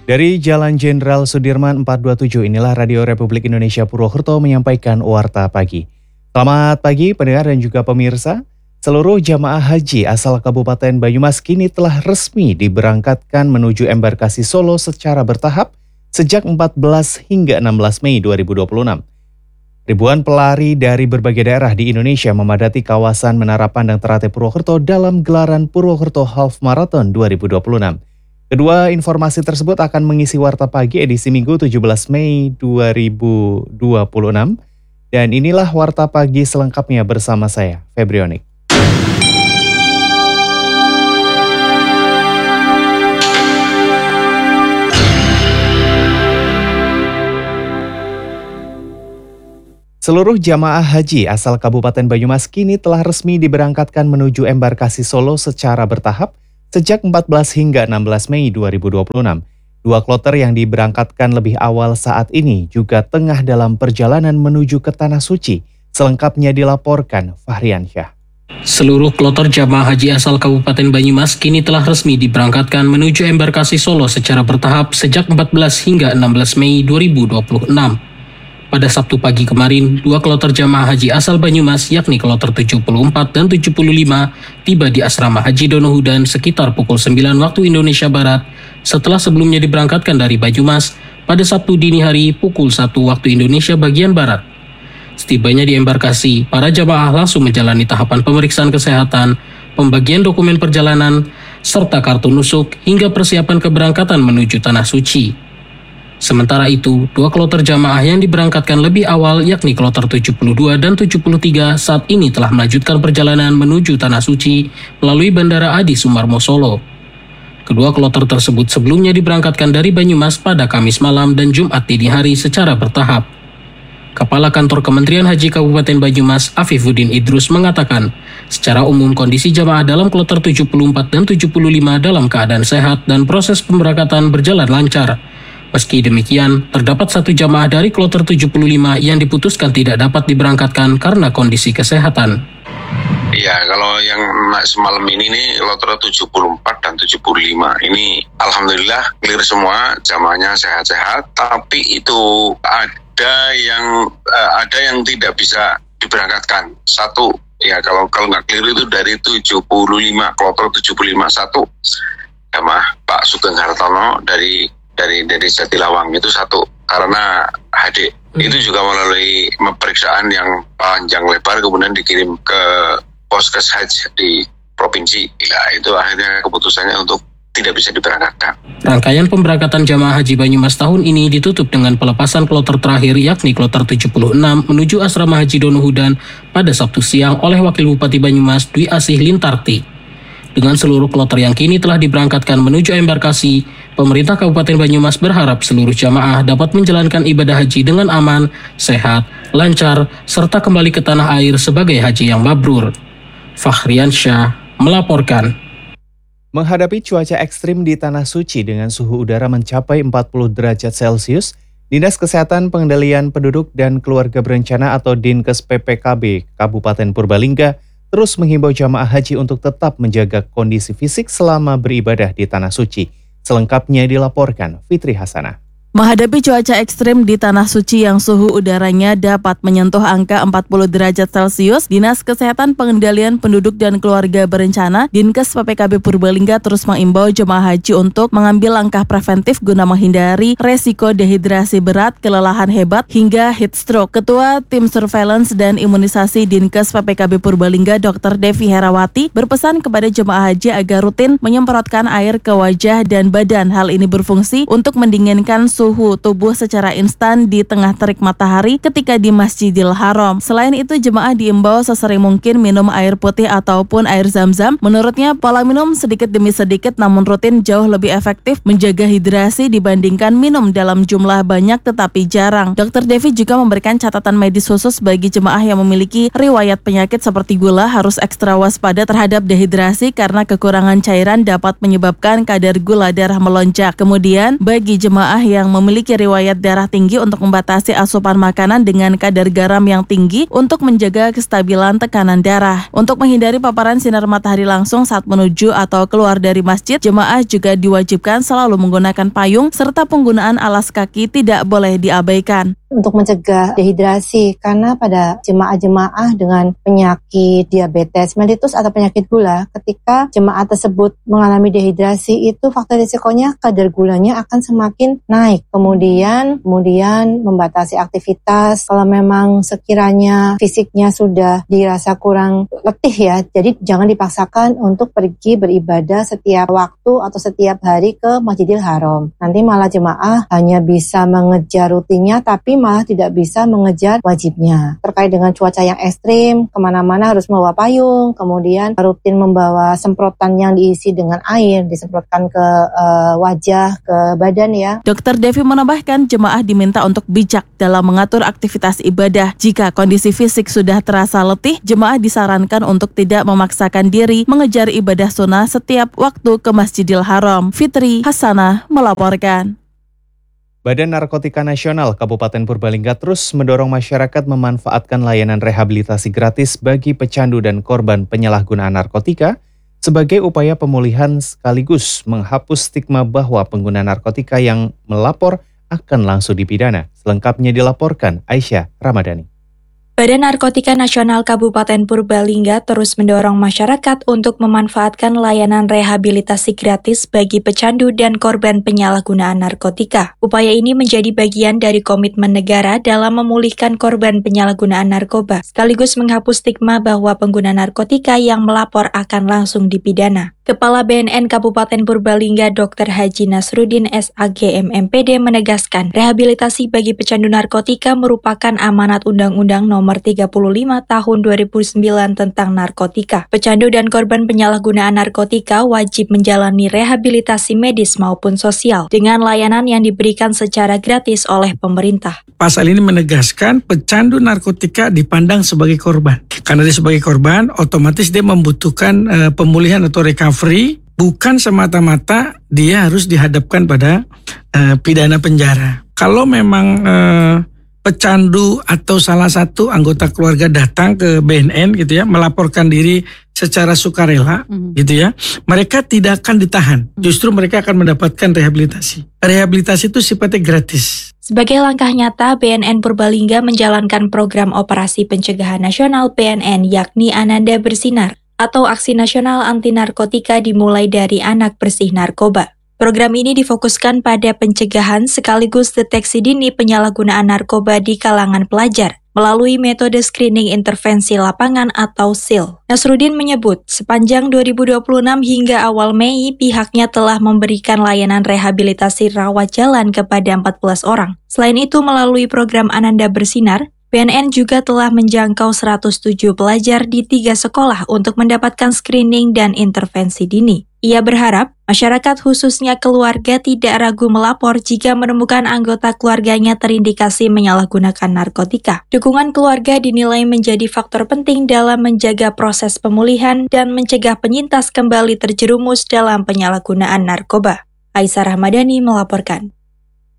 Dari Jalan Jenderal Sudirman 427, inilah Radio Republik Indonesia Purwokerto menyampaikan Warta Pagi. Selamat pagi pendengar dan juga pemirsa. Seluruh jamaah haji asal Kabupaten Banyumas kini telah resmi diberangkatkan menuju embarkasi Solo secara bertahap sejak 14 hingga 16 Mei 2026. Ribuan pelari dari berbagai daerah di Indonesia memadati kawasan Menara Pandang Ternate Purwokerto dalam gelaran Purwokerto Half Marathon 2026. Kedua informasi tersebut akan mengisi Warta Pagi edisi Minggu 17 Mei 2026. Dan inilah Warta Pagi selengkapnya bersama saya, Febrionik. Seluruh jamaah haji asal Kabupaten Banyumas kini telah resmi diberangkatkan menuju embarkasi Solo secara bertahap sejak 14 hingga 16 Mei 2026. Dua kloter yang diberangkatkan lebih awal saat ini juga tengah dalam perjalanan menuju ke Tanah Suci. Selengkapnya dilaporkan Fahrian Syah. Seluruh kloter jamaah haji asal Kabupaten Banyumas kini telah resmi diberangkatkan menuju embarkasi Solo secara bertahap sejak 14 hingga 16 Mei 2026. Pada Sabtu pagi kemarin, dua kloter jamaah haji asal Banyumas yakni kloter 74 dan 75 tiba di Asrama Haji Donohudan sekitar pukul 9 waktu Indonesia Barat setelah sebelumnya diberangkatkan dari Banyumas pada Sabtu dini hari pukul 1 waktu Indonesia bagian Barat. Setibanya di embarkasi, para jamaah langsung menjalani tahapan pemeriksaan kesehatan, pembagian dokumen perjalanan, serta kartu nusuk hingga persiapan keberangkatan menuju Tanah Suci. Sementara itu, dua kloter jamaah yang diberangkatkan lebih awal yakni kloter 72 dan 73 saat ini telah melanjutkan perjalanan menuju Tanah Suci melalui Bandara Adi Sumarmo Solo. Kedua kloter tersebut sebelumnya diberangkatkan dari Banyumas pada Kamis malam dan Jumat dini hari secara bertahap. Kepala Kantor Kementerian Haji Kabupaten Banyumas, Afifuddin Idrus mengatakan, secara umum kondisi jamaah dalam kloter 74 dan 75 dalam keadaan sehat dan proses pemberangkatan berjalan lancar. Meski demikian, terdapat satu jamaah dari kloter 75 yang diputuskan tidak dapat diberangkatkan karena kondisi kesehatan. Ya, kalau yang semalam ini nih kloter 74 dan 75 ini alhamdulillah clear semua, jamaahnya sehat-sehat, tapi itu ada yang tidak bisa diberangkatkan. Satu, ya kalau nggak clear itu dari 75, kloter 75 satu jamaah Pak Sugeng Hartono dari Jatilawang itu satu karena HD. Itu juga melalui pemeriksaan yang panjang lebar kemudian dikirim ke Poskes Haji di provinsi. Ya itu akhirnya keputusannya untuk tidak bisa diberangkatkan. Rangkaian pemberangkatan jamaah haji Banyumas tahun ini ditutup dengan pelepasan kloter terakhir yakni kloter 76 menuju Asrama Haji Donohudan pada Sabtu siang oleh Wakil Bupati Banyumas Dwi Asih Lintarti. Dengan seluruh kloter yang kini telah diberangkatkan menuju embarkasi, pemerintah Kabupaten Banyumas berharap seluruh jamaah dapat menjalankan ibadah haji dengan aman, sehat, lancar, serta kembali ke tanah air sebagai haji yang mabrur. Fahrian Syah melaporkan. Menghadapi cuaca ekstrim di Tanah Suci dengan suhu udara mencapai 40 derajat Celcius, Dinas Kesehatan Pengendalian Penduduk dan Keluarga Berencana atau Dinkes PPKB Kabupaten Purbalingga terus menghimbau jamaah haji untuk tetap menjaga kondisi fisik selama beribadah di Tanah Suci. Selengkapnya dilaporkan Fitri Hasanah. Menghadapi cuaca ekstrim di Tanah Suci yang suhu udaranya dapat menyentuh angka 40 derajat Celcius, Dinas Kesehatan Pengendalian Penduduk dan Keluarga Berencana, Dinkes PPKB Purbalingga terus mengimbau jemaah haji untuk mengambil langkah preventif guna menghindari resiko dehidrasi berat, kelelahan hebat, hingga heat stroke. Ketua Tim Surveillance dan Imunisasi Dinkes PPKB Purbalingga, Dr. Devi Herawati, berpesan kepada jemaah haji agar rutin menyemprotkan air ke wajah dan badan. Hal ini berfungsi untuk mendinginkan suhu tubuh secara instan di tengah terik matahari ketika di Masjidil Haram. Selain itu, jemaah diimbau sesering mungkin minum air putih ataupun air zam-zam. Menurutnya, pola minum sedikit demi sedikit namun rutin jauh lebih efektif menjaga hidrasi dibandingkan minum dalam jumlah banyak tetapi jarang. Dr. Devi juga memberikan catatan medis khusus bagi jemaah yang memiliki riwayat penyakit seperti gula harus ekstra waspada terhadap dehidrasi karena kekurangan cairan dapat menyebabkan kadar gula darah melonjak. Kemudian, bagi jemaah yang memiliki riwayat darah tinggi untuk membatasi asupan makanan dengan kadar garam yang tinggi untuk menjaga kestabilan tekanan darah. Untuk menghindari paparan sinar matahari langsung saat menuju atau keluar dari masjid, jemaah juga diwajibkan selalu menggunakan payung serta penggunaan alas kaki tidak boleh diabaikan. Untuk mencegah dehidrasi, karena pada jemaah-jemaah dengan penyakit diabetes mellitus atau penyakit gula, ketika jemaah tersebut mengalami dehidrasi, itu faktor risikonya kadar gulanya akan semakin naik. Kemudian membatasi aktivitas. Kalau memang sekiranya fisiknya sudah dirasa kurang letih ya, jadi jangan dipaksakan untuk pergi beribadah setiap waktu atau setiap hari ke Masjidil Haram. Nanti malah jemaah hanya bisa mengejar rutinnya, tapi malah tidak bisa mengejar wajibnya. Terkait dengan cuaca yang ekstrim, kemana-mana harus membawa payung, kemudian rutin membawa semprotan yang diisi dengan air, disemprotkan ke wajah, ke badan ya. Dr. Devi menambahkan, jemaah diminta untuk bijak dalam mengatur aktivitas ibadah. Jika kondisi fisik sudah terasa letih, jemaah disarankan untuk tidak memaksakan diri mengejar ibadah sunnah setiap waktu ke Masjidil Haram. Fitri Hasanah melaporkan. Badan Narkotika Nasional Kabupaten Purbalingga terus mendorong masyarakat memanfaatkan layanan rehabilitasi gratis bagi pecandu dan korban penyalahgunaan narkotika sebagai upaya pemulihan sekaligus menghapus stigma bahwa pengguna narkotika yang melapor akan langsung dipidana. Selengkapnya dilaporkan Aisyah Ramadhani. Badan Narkotika Nasional Kabupaten Purbalingga terus mendorong masyarakat untuk memanfaatkan layanan rehabilitasi gratis bagi pecandu dan korban penyalahgunaan narkotika. Upaya ini menjadi bagian dari komitmen negara dalam memulihkan korban penyalahgunaan narkoba, sekaligus menghapus stigma bahwa pengguna narkotika yang melapor akan langsung dipidana. Kepala BNN Kabupaten Purbalingga Dr. Haji Nasruddin SAGM MPD menegaskan, rehabilitasi bagi pecandu narkotika merupakan amanat Undang-Undang Nomor 35 Tahun 2009 tentang narkotika. Pecandu dan korban penyalahgunaan narkotika wajib menjalani rehabilitasi medis maupun sosial dengan layanan yang diberikan secara gratis oleh pemerintah. Pasal ini menegaskan pecandu narkotika dipandang sebagai korban. Karena dia sebagai korban, otomatis dia membutuhkan pemulihan atau recovery, bukan semata-mata dia harus dihadapkan pada pidana penjara. Kalau memang pecandu atau salah satu anggota keluarga datang ke BNN gitu ya, melaporkan diri secara sukarela gitu ya, mereka tidak akan ditahan. Justru mereka akan mendapatkan rehabilitasi. Rehabilitasi itu sifatnya gratis. Sebagai langkah nyata, BNN Purbalingga menjalankan program operasi pencegahan nasional BNN yakni Ananda Bersinar atau Aksi Nasional Anti Narkotika dimulai dari anak bersih narkoba. Program ini difokuskan pada pencegahan sekaligus deteksi dini penyalahgunaan narkoba di kalangan pelajar melalui metode screening intervensi lapangan atau SIL. Nasruddin menyebut, sepanjang 2026 hingga awal Mei, pihaknya telah memberikan layanan rehabilitasi rawat jalan kepada 14 orang. Selain itu, melalui program Ananda Bersinar, BNN juga telah menjangkau 107 pelajar di 3 sekolah untuk mendapatkan screening dan intervensi dini. Ia berharap masyarakat khususnya keluarga tidak ragu melapor jika menemukan anggota keluarganya terindikasi menyalahgunakan narkotika. Dukungan keluarga dinilai menjadi faktor penting dalam menjaga proses pemulihan dan mencegah penyintas kembali terjerumus dalam penyalahgunaan narkoba. Aisyah Ramadhani melaporkan.